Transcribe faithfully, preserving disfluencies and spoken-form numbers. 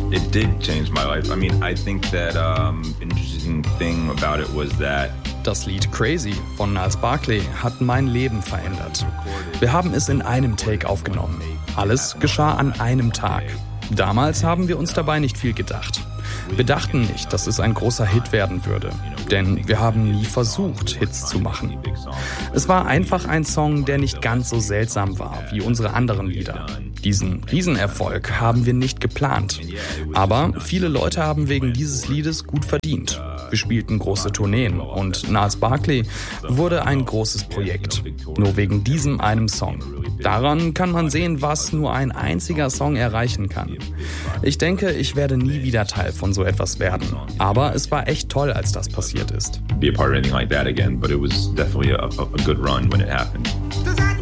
It did change my life. I mean, I think that um, an interesting thing about it was that das Lied Crazy von Gnarls Barkley hat mein Leben verändert. Wir haben es in einem Take aufgenommen. Alles geschah an einem Tag. Damals haben wir uns dabei nicht viel gedacht. Wir dachten nicht, dass es ein großer Hit werden würde, denn wir haben nie versucht, Hits zu machen. Es war einfach ein Song, der nicht ganz so seltsam war wie unsere anderen Lieder. Diesen Riesenerfolg haben wir nicht geplant. Aber viele Leute haben wegen dieses Liedes gut verdient. Wir spielten große Tourneen und Gnarls Barkley wurde ein großes Projekt. Nur wegen diesem einem Song. Daran kann man sehen, was nur ein einziger Song erreichen kann. Ich denke, ich werde nie wieder Teil von so etwas werden. Aber es war echt toll, als das passiert ist. Be a part of anything like that again, but it was definitely a, a good run when it happened.